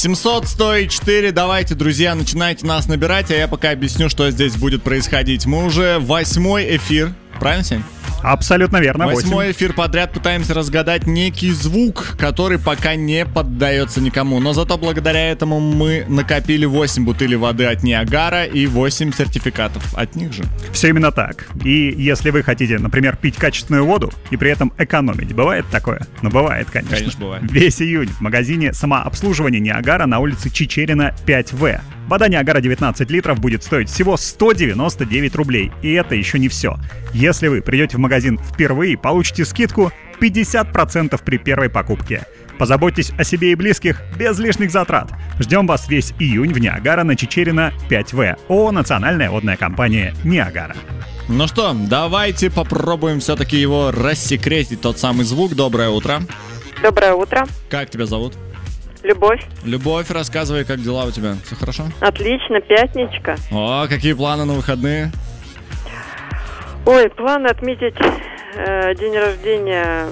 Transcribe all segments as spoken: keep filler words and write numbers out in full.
семьсот сто четыре, давайте, друзья, начинайте нас набирать, а я пока объясню, что здесь будет происходить. Мы уже восьмой эфир, правильно, Сень? Абсолютно верно. Восьмой эфир подряд пытаемся разгадать некий звук, который пока не поддается никому. Но зато благодаря этому мы накопили восемь бутылей воды от Ниагара и восемь сертификатов от них же. Все именно так. И если вы хотите, например, пить качественную воду и при этом экономить, бывает такое? Ну, бывает, конечно. Конечно, бывает. Весь июнь в магазине самообслуживания Ниагара на улице Чичерина пять вэ. Вода Ниагара девятнадцать литров будет стоить всего сто девяносто девять рублей. И это еще не все. Если вы придете в магазин впервые, получите скидку пятьдесят процентов при первой покупке. Позаботьтесь о себе и близких без лишних затрат. Ждем вас весь июнь в Ниагара на Чичерина пять вэ. ООО «Национальная водная компания Ниагара». Ну что, давайте попробуем все-таки его рассекретить, тот самый звук. Доброе утро. Доброе утро. Как тебя зовут? Любовь. Любовь, рассказывай, как дела у тебя? Все хорошо? Отлично, пятничка. О, какие планы на выходные? Ой, план отметить э, день рождения,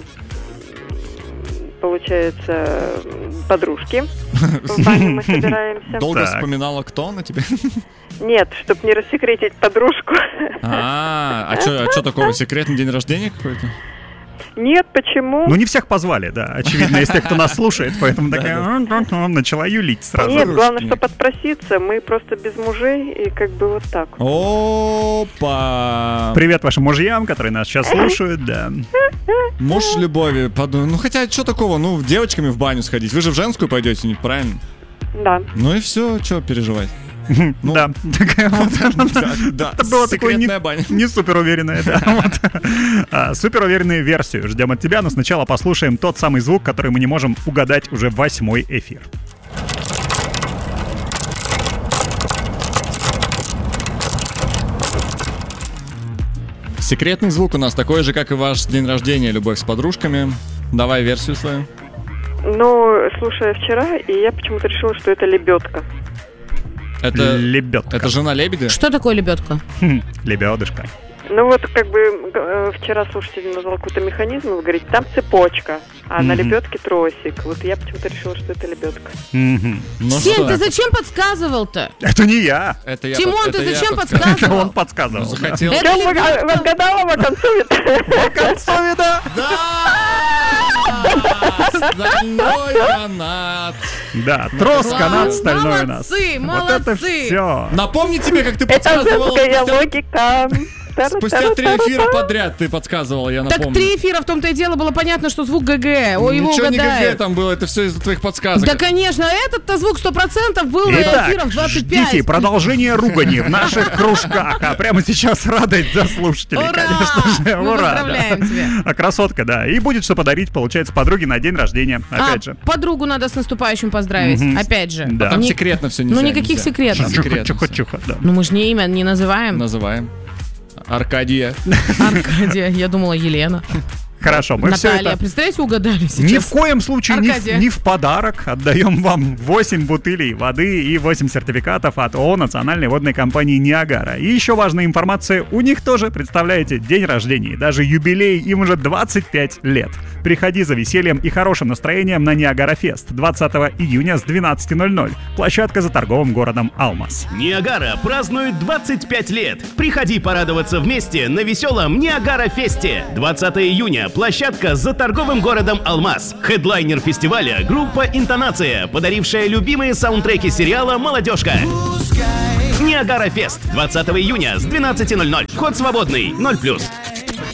получается, подружки. В баню мы собираемся. Долго Так. вспоминала, кто на тебе? Нет, чтобы не рассекретить подружку. А, а что а чё такого, секретный день рождения какой-то? Нет, почему? Ну, не всех позвали, да. Очевидно, из тех, кто нас слушает, поэтому такая начала юлить сразу. Нет, главное, чтобы отпроситься. Мы просто без мужей и как бы вот так. Опа! Привет вашим мужьям, которые нас сейчас слушают, да. Муж любови, подумай. Ну хотя, что такого, ну, девочками в баню сходить. Вы же в женскую пойдете, не правильно? Да. Ну и все, что переживать. Ну, Да, такая вот. Да, да, Это было такое не, секретная баня. не супер уверенное, да. Вот. А, супер уверенную версию ждем от тебя, но сначала послушаем тот самый звук, который мы не можем угадать уже в восьмой эфир. Секретный звук у нас такой же, как и ваш день рождения, любовь с подружками. Давай версию свою. Ну, слушая вчера, и я почему-то решила, что это лебедка. Это, Лебедка. это жена лебедя? Что такое лебедка? Хм, лебедушка. Ну вот, как бы, э, вчера слушатель назвал какой-то механизм, он говорит, там цепочка, а на Мгм. лебедке тросик. Вот я почему-то решила, что это лебедка. Мгм. Ну Сень, что? ты зачем подсказывал-то? Это не я. Это я Тимон, под- ты это я зачем подсказал. Это подсказывал? он подсказывал. Ну, да. захотел. Это Всё, вы- лебедка. вы отгадала, концует. Концове, да. Да! Стальной канат. Да, трос, Молодцы, канат, стальной у нас. молодцы, Вот это молодцы. все. Напомни тебе, как ты Это подсказывал. женская спустя- логика. Спустя три эфира подряд ты подсказывал, я напомню. Так три эфира, в том-то и дело, было понятно, что звук ГГ. Ой, его Ничего не ГГ угадают. там было, это все из-за твоих подсказок. Да, конечно, этот-то звук сто процентов был на Итак, эфирах двадцать пять. ждите продолжение ругани в наших кружках. А прямо сейчас радость за слушателей, Ура! конечно же. Мы Ура! поздравляем да. тебя. А красотка, да. И будет что подарить, получается, подруге на день рождения. Опять а, же. подругу надо с наступающим поздравить. Мгм. Опять же. Да. Там Не- секретно все нельзя. Ну, никаких нельзя. секретов. Там секретно всё. Чухо-чухо, да. Ну, мы же не имя не называем. Называем. Аркадия. Аркадия. Я думала, Елена. Хорошо, мы все Наталья. это... Представляете, угадали сейчас. Ни в коем случае не в, Аркадия. не в подарок. Отдаем вам восемь бутылей воды и восемь сертификатов от ООО «Национальной водной компании Ниагара». И еще важная информация, у них тоже, представляете, день рождения. Даже юбилей, им уже двадцать пять лет. Приходи за весельем и хорошим настроением на Ниагара Фест двадцатого июня с двенадцати ноль-ноль. Площадка за торговым городом Алмаз. Ниагара празднует двадцать пять лет. Приходи порадоваться вместе на веселом Ниагара Фесте. двадцатого июня. Площадка за торговым городом Алмаз. Хедлайнер фестиваля — группа «Интонация», подарившая любимые саундтреки сериала «Молодежка». Ниагара Фест. двадцатого июня с двенадцати ноль-ноль. Вход свободный. ноль плюс.